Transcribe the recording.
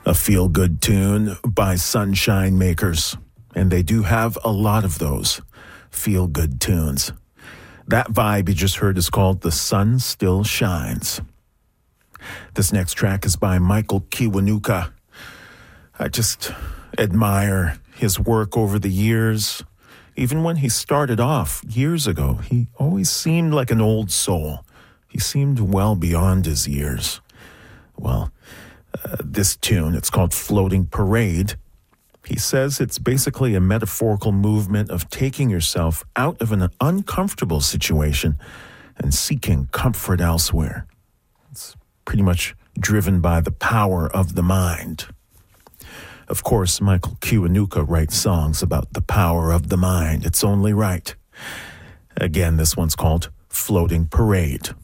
A feel-good tune by Sunshine Makers. And they do have a lot of those feel-good tunes. That vibe you just heard is called The Sun Still Shines. This next track is by Michael Kiwanuka. I just admire his work over the years. Even when he started off years ago, he always seemed like an old soul. He seemed well beyond his years. Well, this tune, it's called Floating Parade. He says it's basically a metaphorical movement of taking yourself out of an uncomfortable situation and seeking comfort elsewhere. It's pretty much driven by the power of the mind. Of course, Michael Kiwanuka writes songs about the power of the mind. It's only right. Again, this one's called Floating Parade.